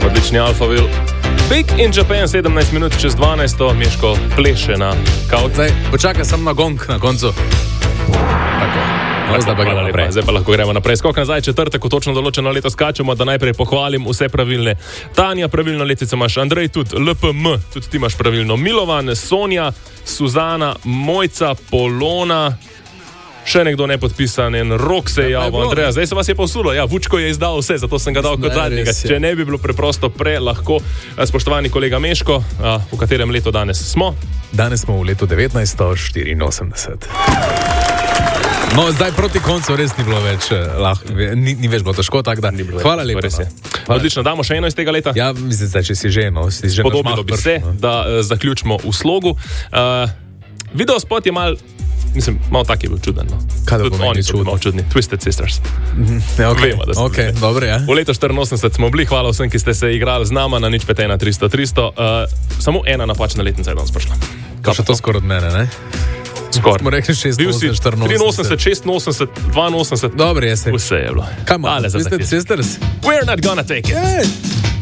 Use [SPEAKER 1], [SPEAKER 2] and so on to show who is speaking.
[SPEAKER 1] Odlični Alphaville. Big in Japan, 17 minut čez 12, Miško pleše na kavč.
[SPEAKER 2] Zdaj, počakaj sem na gong na koncu. Tako. No, zdaj pa gremo naprej.
[SPEAKER 1] Zdaj pa lahko gremo naprej. Skok nazaj, četrtek, ko točno določeno leto skačemo, da najprej pohvalim vse pravilne. Tanja, pravilno letico imaš, Andrej tudi, LPM, tudi ti imaš pravilno. Milovan, Sonja, Suzana, Mojca, Polona, še nekdo nepodpisan, en Rok se je javil, Andreja, zdaj se vas je povsulo, ja, Vučko je izdal vse, zato sem ga dal kot zadnjega. Če ne bi bilo preprosto lahko, spoštovani kolega Meško, v katerem letu danes smo?
[SPEAKER 2] Danes smo v letu 1984. No, zdaj proti koncu res ni bilo več ni več bilo težko, tako da hvala lepa.
[SPEAKER 1] Odlično, damo še eno iz tega leta.
[SPEAKER 2] Ja, mislim, da če si že
[SPEAKER 1] podobilo bi se, da zaključimo v slogu. Videospot je malo tak je bil čuden. No.
[SPEAKER 2] Kaj da pomeni
[SPEAKER 1] čudni? Twisted Sisters.
[SPEAKER 2] Okay.
[SPEAKER 1] Vemo, da smo
[SPEAKER 2] okay, dobro, ja.
[SPEAKER 1] V letu 84 smo bili, hvala vsem, ki ste se igrali z nama na 051 300 300. Samo ena napačna letnica je danes prišla.
[SPEAKER 2] Kaj še to skoraj od mene, ne? Skoraj. Smo rekli 86,
[SPEAKER 1] 84, 83, 86, 82.
[SPEAKER 2] Dobro, je se.
[SPEAKER 1] Vse je bilo.
[SPEAKER 2] Come on, Twisted Sisters?
[SPEAKER 1] We're not gonna take it.
[SPEAKER 2] Yeah.